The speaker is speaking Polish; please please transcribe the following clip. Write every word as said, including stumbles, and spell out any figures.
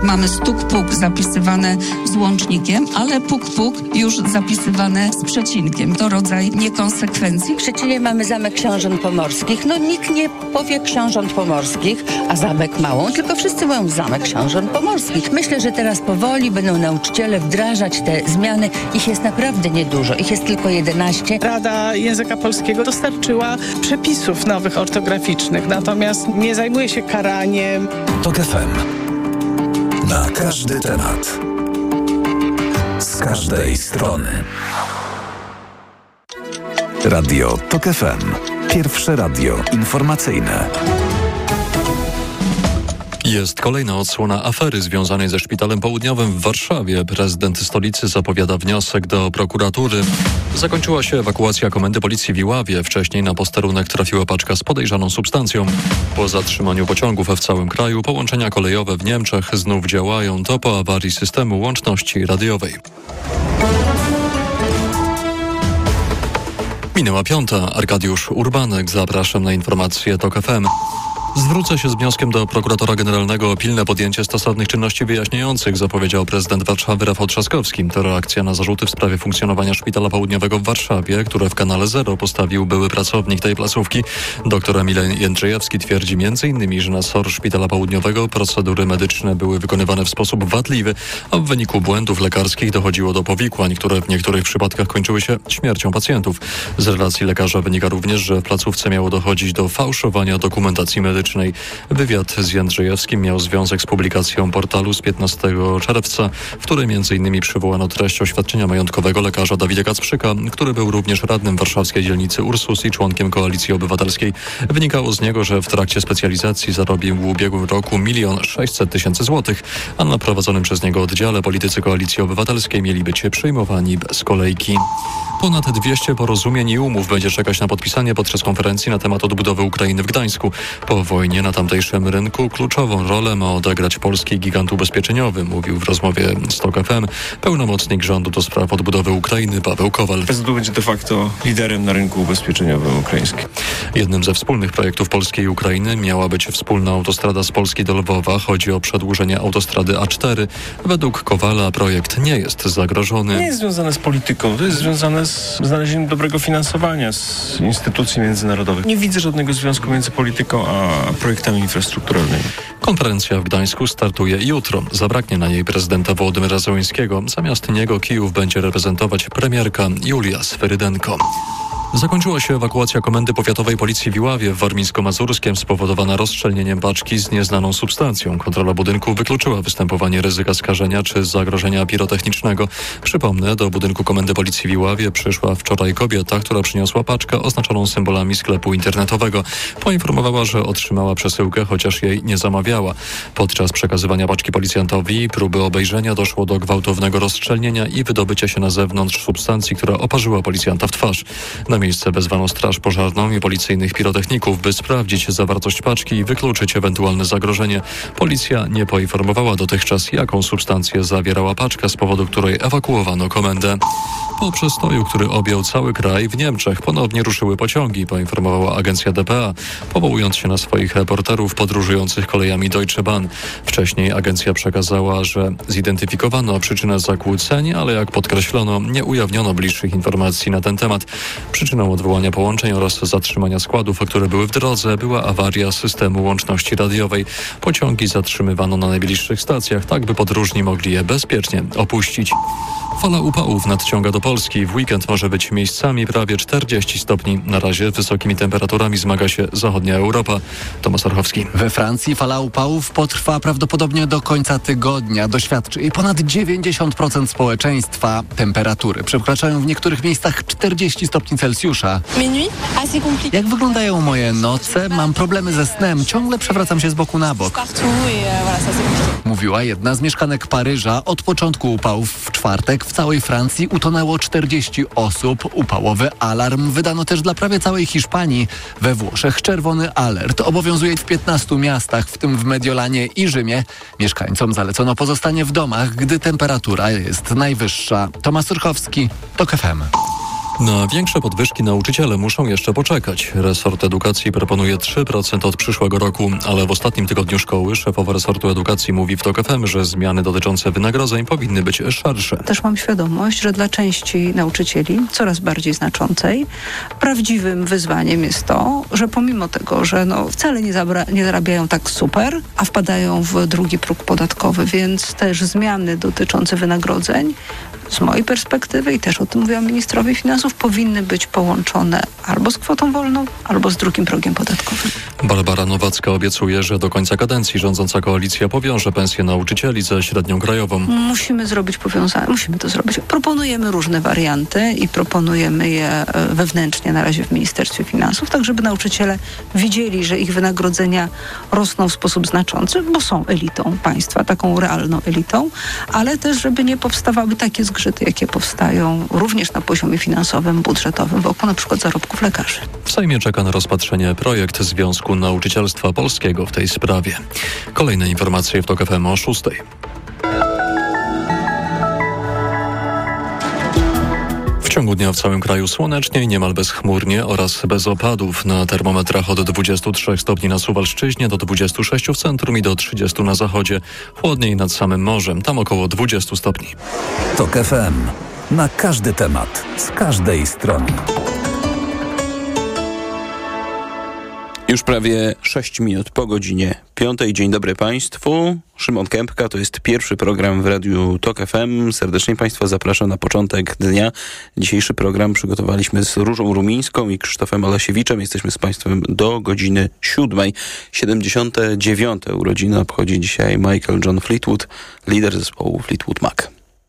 Mamy stuk-puk zapisywane z łącznikiem, ale puk-puk już zapisywane z przecinkiem. To rodzaj niekonsekwencji. W Szczecinie mamy Zamek Książąt Pomorskich. No nikt nie powie Książąt Pomorskich, a Zamek Małą, tylko wszyscy mówią Zamek Książąt Pomorskich. Myślę, że teraz powoli będą nauczyciele wdrażać te zmiany. Ich jest naprawdę niedużo. Ich jest tylko jedenaście. Rada Języka Polskiego dostarczyła przepisów nowych ortograficznych, natomiast nie zajmuje się karaniem. TOK F M. Na każdy temat. Z każdej strony. Radio TOK F M. Pierwsze radio informacyjne. Jest kolejna odsłona afery związanej ze Szpitalem Południowym w Warszawie. Prezydent stolicy zapowiada wniosek do prokuratury. Zakończyła się ewakuacja komendy policji w Iławie. Wcześniej na posterunek trafiła paczka z podejrzaną substancją. Po zatrzymaniu pociągów w całym kraju połączenia kolejowe w Niemczech znów działają. To po awarii systemu łączności radiowej. Minęła piąta. Arkadiusz Urbanek. Zapraszam na informacje TOK F M. Zwrócę się z wnioskiem do prokuratora generalnego o pilne podjęcie stosownych czynności wyjaśniających, zapowiedział prezydent Warszawy Rafał Trzaskowski. To reakcja na zarzuty w sprawie funkcjonowania Szpitala Południowego w Warszawie, które w kanale Zero postawił były pracownik tej placówki. Doktor Emil Jędrzejewski twierdzi między innymi, że na S O R Szpitala Południowego procedury medyczne były wykonywane w sposób wadliwy, a w wyniku błędów lekarskich dochodziło do powikłań, które w niektórych przypadkach kończyły się śmiercią pacjentów. Z relacji lekarza wynika również, że w placówce miało dochodzić do fałszowania dokumentacji medycznej. Wywiad z Jędrzejewskim miał związek z publikacją portalu z piętnastego czerwca, w której między innymi przywołano treść oświadczenia majątkowego lekarza Dawida Kacprzyka, który był również radnym warszawskiej dzielnicy Ursus i członkiem Koalicji Obywatelskiej. Wynikało z niego, że w trakcie specjalizacji zarobił w ubiegłym roku milion sześćset tysięcy złotych, a na prowadzonym przez niego oddziale politycy Koalicji Obywatelskiej mieli być przyjmowani bez kolejki. Ponad dwieście porozumień i umów będzie czekać na podpisanie podczas konferencji na temat odbudowy Ukrainy w Gdańsku. Po wojnie na tamtejszym rynku kluczową rolę ma odegrać polski gigant ubezpieczeniowy, mówił w rozmowie z TOK F M pełnomocnik rządu do spraw odbudowy Ukrainy Paweł Kowal. P S D U będzie de facto liderem na rynku ubezpieczeniowym ukraińskim. Jednym ze wspólnych projektów Polski i Ukrainy miała być wspólna autostrada z Polski do Lwowa. Chodzi o przedłużenie autostrady A cztery. Według Kowala projekt nie jest zagrożony. Nie jest związane z polityką, to jest związane z znalezieniem dobrego finansowania z instytucji międzynarodowych. Nie widzę żadnego związku między polityką a projektami infrastrukturalnymi. Konferencja w Gdańsku startuje jutro. Zabraknie na niej prezydenta Wołodymyra Zełenskiego. Zamiast niego Kijów będzie reprezentować premierka Julia Sferydenko. Zakończyła się ewakuacja Komendy Powiatowej Policji w Iławie w Warmińsko-Mazurskiem spowodowana rozszczelnieniem paczki z nieznaną substancją. Kontrola budynku wykluczyła występowanie ryzyka skażenia czy zagrożenia pirotechnicznego. Przypomnę, do budynku Komendy Policji w Iławie przyszła wczoraj kobieta, która przyniosła paczkę oznaczoną symbolami sklepu internetowego. Poinformowała, że otrzymała przesyłkę, chociaż jej nie zamawiała. Podczas przekazywania paczki policjantowi i próby obejrzenia doszło do gwałtownego rozszczelnienia i wydobycia się na zewnątrz substancji, która oparzyła policjanta w twarz. Na miejsce wezwano straż pożarną i policyjnych pirotechników, by sprawdzić zawartość paczki i wykluczyć ewentualne zagrożenie. Policja nie poinformowała dotychczas, jaką substancję zawierała paczka, z powodu której ewakuowano komendę. Po przestoju, który objął cały kraj, w Niemczech ponownie ruszyły pociągi, poinformowała agencja D P A, powołując się na swoich reporterów podróżujących kolejami Deutsche Bahn. Wcześniej agencja przekazała, że zidentyfikowano przyczynę zakłóceń, ale jak podkreślono, nie ujawniono bliższych informacji na ten temat. Przyczyną odwołania połączeń oraz zatrzymania składów, które były w drodze, była awaria systemu łączności radiowej. Pociągi zatrzymywano na najbliższych stacjach, tak by podróżni mogli je bezpiecznie opuścić. Fala upałów nadciąga do Polski. W weekend może być miejscami prawie czterdzieści stopni. Na razie wysokimi temperaturami zmaga się zachodnia Europa. Tomasz Orchowski. We Francji fala upałów potrwa prawdopodobnie do końca tygodnia. Doświadczy jej ponad dziewięćdziesiąt procent społeczeństwa. Temperatury przekraczają w niektórych miejscach czterdzieści stopni Celsjusza. Jak wyglądają moje noce? Mam problemy ze snem. Ciągle przewracam się z boku na bok. Mówiła jedna z mieszkanek Paryża. Od początku upałów w czwartek w całej Francji utonęło czterdzieści osób. Upałowy alarm wydano też dla prawie całej Hiszpanii. We Włoszech czerwony alert obowiązuje w piętnastu miastach, w tym w Mediolanie i Rzymie. Mieszkańcom zalecono pozostanie w domach, gdy temperatura jest najwyższa. Tomasz Surchowski, TOK F M. Na większe podwyżki nauczyciele muszą jeszcze poczekać. Resort edukacji proponuje trzy procent od przyszłego roku, ale w ostatnim tygodniu szkoły szefowa resortu edukacji mówi w TOK F M, że zmiany dotyczące wynagrodzeń powinny być szersze. Też mam świadomość, że dla części nauczycieli, coraz bardziej znaczącej, prawdziwym wyzwaniem jest to, że pomimo tego, że no wcale nie, zabra- nie zarabiają tak super, a wpadają w drugi próg podatkowy, więc też zmiany dotyczące wynagrodzeń z mojej perspektywy, i też o tym mówiłam ministrowi finansów, powinny być połączone albo z kwotą wolną, albo z drugim progiem podatkowym. Barbara Nowacka obiecuje, że do końca kadencji rządząca koalicja powiąże pensje nauczycieli ze średnią krajową. Musimy zrobić powiązanie, musimy to zrobić. Proponujemy różne warianty i proponujemy je wewnętrznie na razie w Ministerstwie Finansów, tak żeby nauczyciele widzieli, że ich wynagrodzenia rosną w sposób znaczący, bo są elitą państwa, taką realną elitą, ale też żeby nie powstawały takie zgrzyty, jakie powstają również na poziomie finansowym, budżetowym, wokół na przykład zarobków lekarzy. W Sejmie czeka na rozpatrzenie projekt Związku Nauczycielstwa Polskiego w tej sprawie. Kolejne informacje w TOK F M o szóstej. W ciągu dnia w całym kraju słonecznie i niemal bezchmurnie oraz bez opadów. Na termometrach od dwudziestu trzech stopni na Suwalszczyźnie do dwudziestu sześciu w centrum i do trzydziestu na zachodzie. Chłodniej nad samym morzem, tam około dwudziestu stopni. TOK F M. Na każdy temat, z każdej strony. Już prawie sześć minut po godzinie piątej. Dzień dobry Państwu. Szymon Kępka, to jest pierwszy program w Radiu TOK F M. Serdecznie Państwa zapraszam na początek dnia. Dzisiejszy program przygotowaliśmy z Różą Rumińską i Krzysztofem Olasiewiczem. Jesteśmy z Państwem do godziny siódmej. siedemdziesiąte dziewiąte urodziny obchodzi dzisiaj Michael John Fleetwood, lider zespołu Fleetwood Mac.